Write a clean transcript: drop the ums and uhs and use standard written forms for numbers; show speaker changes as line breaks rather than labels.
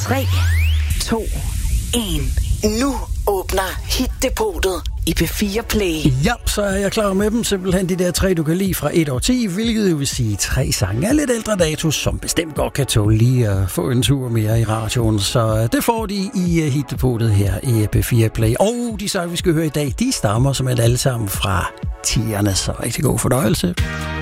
3, 2, 1. Nu åbner Hit-depotet i P4 Play.
Ja, så er jeg klar med dem. Simpelthen de der 3, du kan lide fra 1 år 10, hvilket jo vil sige 3 sange af lidt ældre dato, som bestemt godt kan tåle lige at få en tur mere i radioen. Så det får de i Hit-depotet her i P4 Play. Og de sange, vi skal høre i dag, de stammer som alle sammen fra 10'erne, så rigtig god fornøjelse.